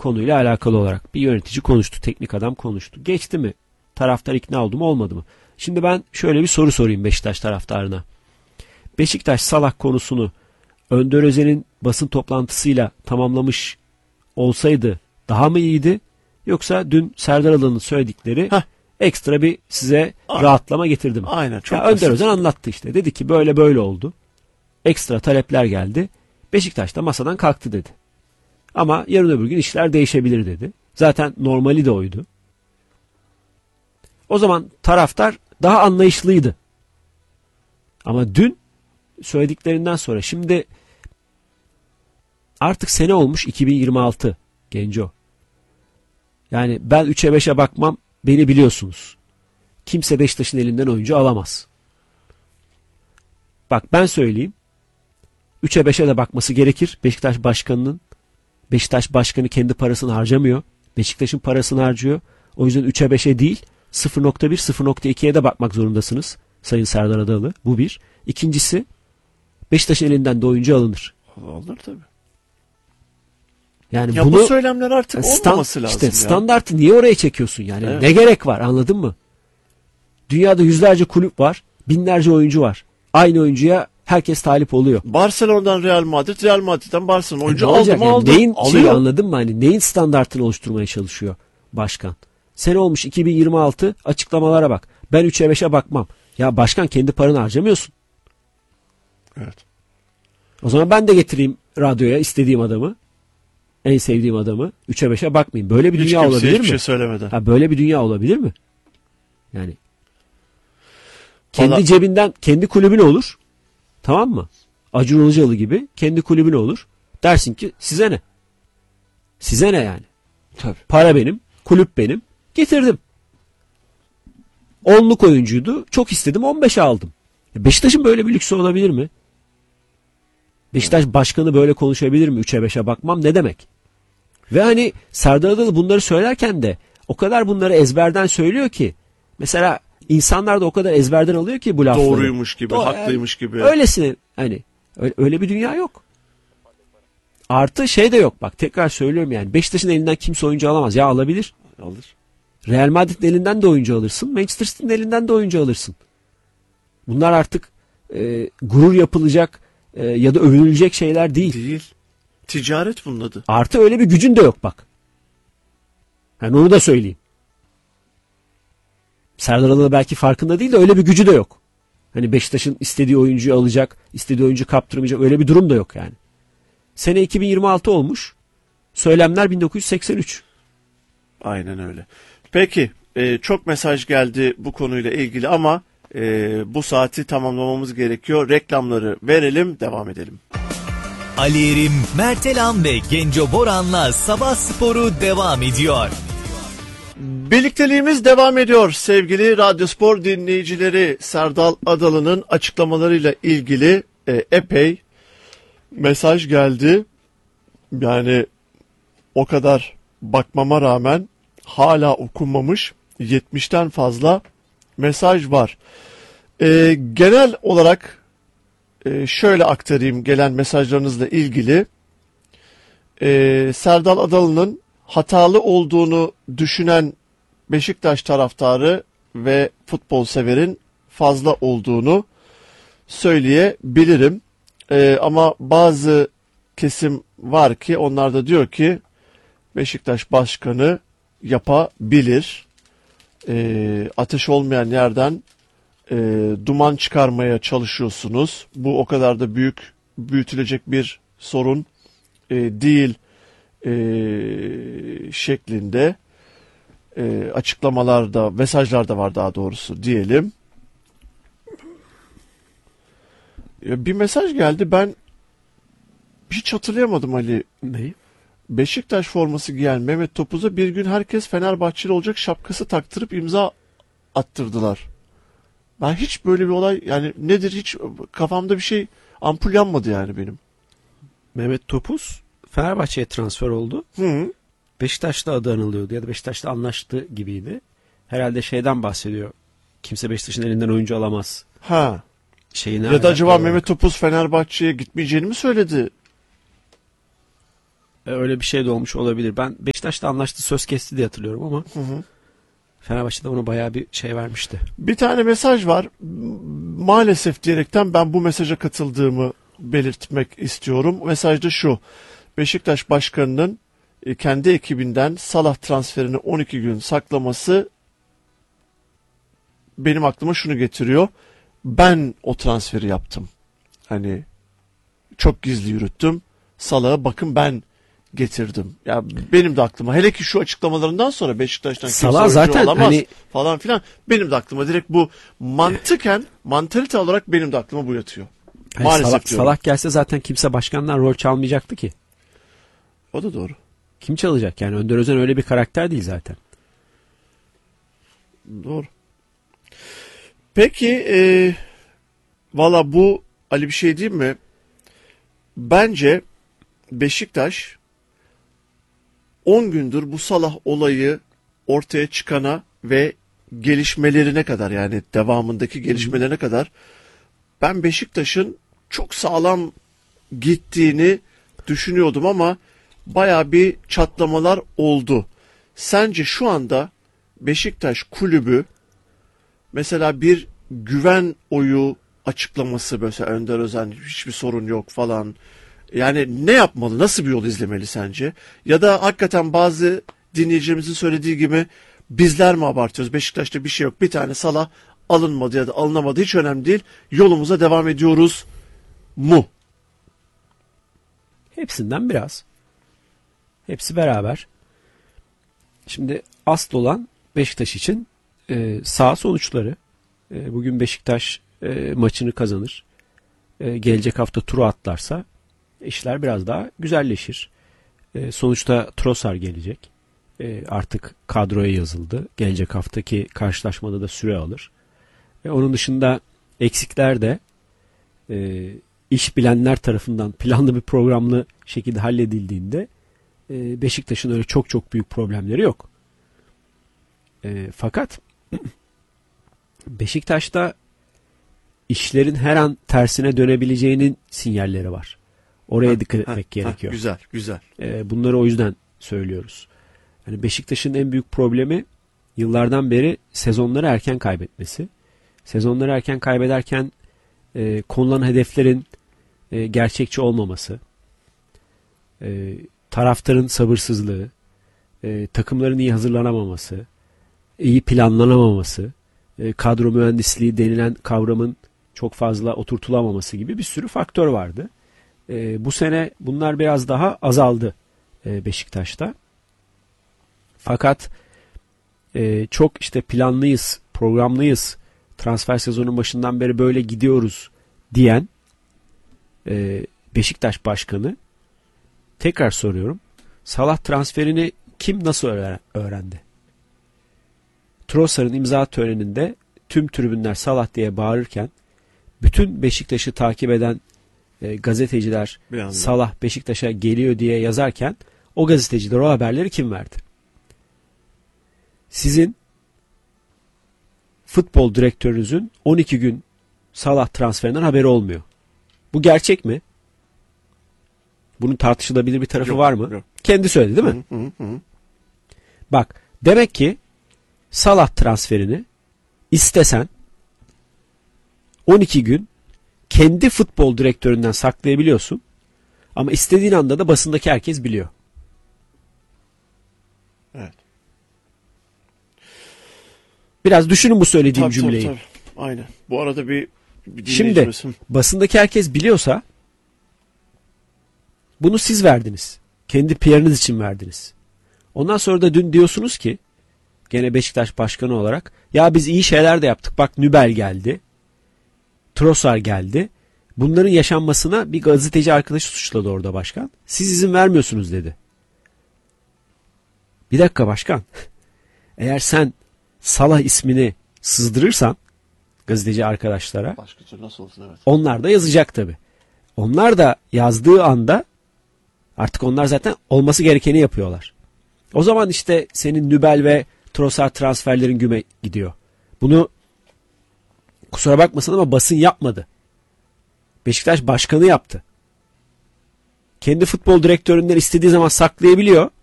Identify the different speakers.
Speaker 1: konuyla alakalı olarak bir yönetici konuştu, teknik adam konuştu. Geçti mi? Taraftar ikna oldu mu, olmadı mı? Şimdi ben şöyle bir soru sorayım Beşiktaş taraftarına. Beşiktaş Salah konusunu Önder Özen'in basın toplantısıyla tamamlamış olsaydı daha mı iyiydi? Yoksa dün Serdar Adalı'nın söyledikleri ekstra bir size rahatlama getirdi mi?
Speaker 2: Aynen. Çok
Speaker 1: Önder Özen anlattı işte. Dedi ki böyle böyle oldu. Ekstra talepler geldi. Beşiktaş da masadan kalktı dedi. Ama yarın öbür gün işler değişebilir dedi. Zaten normali de oydu. O zaman taraftar daha anlayışlıydı. Ama dün söylediklerinden sonra şimdi artık sene olmuş 2026 Genco. Yani ben 3'e 5'e bakmam, beni biliyorsunuz. Kimse Beşiktaş'ın elinden oyuncu alamaz. Bak ben söyleyeyim. 3'e 5'e de bakması gerekir Beşiktaş başkanının. Beşiktaş başkanı kendi parasını harcamıyor. Beşiktaş'ın parasını harcıyor. O yüzden 3'e 5'e değil 0.1 0.2'ye de bakmak zorundasınız Sayın Serdar Adalı. Bu bir. İkincisi Beşiktaş'ın elinden de oyuncu alınır.
Speaker 2: Alınır tabii.
Speaker 1: Yani
Speaker 2: ya
Speaker 1: bunu,
Speaker 2: bu söylemler artık olmaması lazım.
Speaker 1: İşte
Speaker 2: ya.
Speaker 1: standartı niye oraya çekiyorsun yani?
Speaker 2: Evet.
Speaker 1: Ne gerek var, anladın mı? Dünyada yüzlerce kulüp var. Binlerce oyuncu var. Aynı oyuncuya herkes talip oluyor.
Speaker 2: Barcelona'dan Real Madrid, Real Madrid'den Barcelona oyuncu
Speaker 1: Ne olacak
Speaker 2: aldı mı
Speaker 1: yani?
Speaker 2: aldı.
Speaker 1: Neyin
Speaker 2: Alıyor.
Speaker 1: anladın mı? Hani neyin standartını oluşturmaya çalışıyor başkan? Sene olmuş 2026, açıklamalara bak. Ben 3'e 5'e bakmam. Ya başkan, kendi paranı harcamıyorsun.
Speaker 2: Evet.
Speaker 1: O zaman ben de getireyim radyoya istediğim adamı. En sevdiğim adamı. 3'e 5'e bakmayayım. Böyle bir
Speaker 2: Hiç
Speaker 1: dünya olabilir mi?
Speaker 2: Hiçbir şey söylemeden.
Speaker 1: Ha, böyle bir dünya olabilir mi? Yani kendi
Speaker 2: Vallahi...
Speaker 1: cebinden kendi kulübün olur. Tamam mı? Acun Ilıcalı gibi kendi kulübün olur. Dersin ki size ne? Size ne yani?
Speaker 2: Tabii.
Speaker 1: Para benim, kulüp benim. Getirdim. 10'luk oyuncuydu. Çok istedim, 15'e aldım. Beşiktaş'ın böyle bir lüksü olabilir mi? Beşiktaş başkanı böyle konuşabilir mi? 3'e 5'e bakmam ne demek? Ve hani Serdar Adalı bunları söylerken de o kadar bunları ezberden söylüyor ki, mesela insanlar da o kadar ezberden alıyor ki bu lafları.
Speaker 2: Doğruymuş gibi, haklıymış gibi.
Speaker 1: Öylesine hani öyle bir dünya yok. Artı şey de yok, bak tekrar söylüyorum yani, Beşiktaş'ın elinden kimse oyuncu alamaz. Ya alabilir.
Speaker 2: Alır.
Speaker 1: Real Madrid'in elinden de oyuncu alırsın. Manchester City'nin elinden de oyuncu alırsın. Bunlar artık gurur yapılacak ya da övünülecek şeyler değil.
Speaker 2: Değil. Ticaret bunun adı.
Speaker 1: Artı öyle bir gücün de yok bak. Yani onu da söyleyeyim. Serdar Adalı belki farkında değil de öyle bir gücü de yok. Hani Beşiktaş'ın istediği oyuncuyu alacak, istediği oyuncu kaptırmayacak, öyle bir durum da yok yani. Sene 2026 olmuş. Söylemler 1983.
Speaker 2: Aynen öyle. Peki çok mesaj geldi bu konuyla ilgili ama bu saati tamamlamamız gerekiyor. Reklamları verelim, devam edelim.
Speaker 3: Ali Erim, Mertelan ve Genco Boran'la Sabah Sporu devam ediyor.
Speaker 2: Birlikteliğimiz devam ediyor sevgili Radyospor dinleyicileri. Serdal Adalı'nın açıklamalarıyla ilgili epey mesaj geldi. Yani o kadar bakmama rağmen hala okunmamış 70'ten fazla mesaj var. Genel olarak şöyle aktarayım gelen mesajlarınızla ilgili. Serdal Adalı'nın hatalı olduğunu düşünen Beşiktaş taraftarı ve futbol severin fazla olduğunu söyleyebilirim. Ama bazı kesim var ki onlar da diyor ki Beşiktaş başkanı yapabilir. Ateş olmayan yerden duman çıkarmaya çalışıyorsunuz. Bu o kadar da büyütülecek bir sorun değil şeklinde açıklamalarda, mesajlarda var daha doğrusu diyelim. Bir mesaj geldi, ben hiç hatırlayamadım Ali.
Speaker 1: Neyi?
Speaker 2: Beşiktaş forması giyen Mehmet Topuz'a bir gün herkes Fenerbahçeli olacak şapkası taktırıp imza attırdılar. Ben hiç böyle bir olay, yani nedir, hiç kafamda bir şey, ampul yanmadı yani benim.
Speaker 1: Mehmet Topuz Fenerbahçe'ye transfer oldu.
Speaker 2: Hı.
Speaker 1: Beşiktaş'ta adı anılıyordu ya da Beşiktaş'ta anlaştı gibiydi. Herhalde şeyden bahsediyor. Kimse Beşiktaş'ın elinden oyuncu alamaz.
Speaker 2: Ha.
Speaker 1: Şeyine
Speaker 2: Ya da acaba
Speaker 1: olarak.
Speaker 2: Mehmet Topuz Fenerbahçe'ye gitmeyeceğini mi söyledi?
Speaker 1: öyle bir şey de olmuş olabilir. Ben Beşiktaş'ta anlaştı, söz kesti diye hatırlıyorum ama Fenerbahçe'de ona bayağı bir şey vermişti.
Speaker 2: Bir tane mesaj var. Maalesef diyerekten ben bu mesaja katıldığımı belirtmek istiyorum. Mesajda şu. Beşiktaş Başkanı'nın kendi ekibinden Salah transferini 12 gün saklaması benim aklıma şunu getiriyor. Ben o transferi yaptım. Hani çok gizli yürüttüm. Salah'ı bakın ben getirdim. Ya benim de aklıma, hele ki şu açıklamalarından sonra Beşiktaş'tan kimse
Speaker 1: Salah
Speaker 2: oyuncu
Speaker 1: zaten
Speaker 2: olamaz
Speaker 1: hani
Speaker 2: falan filan, benim de aklıma direkt bu mantıken, mantalite olarak benim de aklıma bu yatıyor.
Speaker 1: hani
Speaker 2: Maalesef
Speaker 1: Salah,
Speaker 2: diyorum.
Speaker 1: Salah gelse zaten kimse başkandan rol çalmayacaktı ki.
Speaker 2: O da doğru.
Speaker 1: Kim çalacak yani? Önder Özen öyle bir karakter değil zaten.
Speaker 2: Doğru. Peki valla bu Ali bir şey diyeyim mi? Bence Beşiktaş 10 gündür bu Salah olayı ortaya çıkana ve gelişmelerine kadar, yani devamındaki gelişmelerine kadar, ben Beşiktaş'ın çok sağlam gittiğini düşünüyordum ama baya bir çatlamalar oldu. Sence şu anda Beşiktaş kulübü mesela bir güven oyu açıklaması, mesela Önder Özen hiçbir sorun yok falan, yani ne yapmalı, nasıl bir yol izlemeli sence? Ya da hakikaten bazı dinleyicilerimizin söylediği gibi bizler mi abartıyoruz? Beşiktaş'ta bir şey yok, bir tane Salah alınmadı ya da alınamadı, hiç önemli değil, yolumuza devam ediyoruz mu?
Speaker 1: Hepsinden biraz. Hepsi beraber. Şimdi asıl olan Beşiktaş için saha sonuçları. Bugün Beşiktaş maçını kazanır. Gelecek hafta turu atlarsa işler biraz daha güzelleşir. Sonuçta Trossard gelecek. Artık kadroya yazıldı. Gelecek haftaki karşılaşmada da süre alır. Onun dışında eksikler de iş bilenler tarafından planlı bir programlı şekilde halledildiğinde Beşiktaş'ın öyle çok çok büyük problemleri yok. Fakat Beşiktaş'ta işlerin her an tersine dönebileceğinin sinyalleri var. Oraya dikkat etmek gerekiyor.
Speaker 2: Güzel, güzel.
Speaker 1: Bunları o yüzden söylüyoruz. Yani Beşiktaş'ın en büyük problemi yıllardan beri sezonları erken kaybetmesi. Sezonları erken kaybederken konulan hedeflerin gerçekçi olmaması, taraftarın sabırsızlığı, takımların iyi hazırlanamaması, iyi planlanamaması, kadro mühendisliği denilen kavramın çok fazla oturtulamaması gibi bir sürü faktör vardı. Bu sene bunlar biraz daha azaldı Beşiktaş'ta. Fakat çok işte planlıyız, programlıyız, transfer sezonun başından beri böyle gidiyoruz diyen Beşiktaş Başkanı, tekrar soruyorum, Salah transferini kim nasıl öğrendi? Trossard'ın imza töreninde tüm tribünler Salah diye bağırırken bütün Beşiktaş'ı takip eden gazeteciler Salah Beşiktaş'a geliyor diye yazarken o gazeteciler o haberleri kim verdi? Sizin futbol direktörünüzün 12 gün Salah transferinden haberi olmuyor. Bu gerçek mi? Bunun tartışılabilir bir tarafı var mı?
Speaker 2: Yok.
Speaker 1: Kendi söyledi değil mi?
Speaker 2: Hı.
Speaker 1: Bak, demek ki Salah transferini istesen 12 gün kendi futbol direktöründen saklayabiliyorsun. Ama istediğin anda da basındaki herkes biliyor.
Speaker 2: Evet.
Speaker 1: Biraz düşünün bu söylediğim cümleyi.
Speaker 2: Tabii. Aynen. Bu arada bir
Speaker 1: Şimdi
Speaker 2: dinleyicimiz.
Speaker 1: basındaki herkes biliyorsa bunu siz verdiniz. Kendi PR'ınız için verdiniz. Ondan sonra da dün diyorsunuz ki gene Beşiktaş Başkanı olarak, ya biz iyi şeyler de yaptık. Bak Nübel geldi. Trossard geldi. Bunların yaşanmasına bir gazeteci arkadaşı suçladı orada başkan. Siz izin vermiyorsunuz dedi. Bir dakika başkan. Eğer sen Salah ismini sızdırırsan gazeteci arkadaşlara,
Speaker 2: Başka türlü nasıl olsun, evet.
Speaker 1: onlar da yazacak tabii. Onlar da yazdığı anda artık onlar zaten olması gerekeni yapıyorlar. O zaman işte senin Nübel ve Trossard transferlerin güme gidiyor. Bunu kusura bakmasın ama basın yapmadı. Beşiktaş başkanı yaptı. kendi futbol direktöründen istediği zaman saklayabiliyor.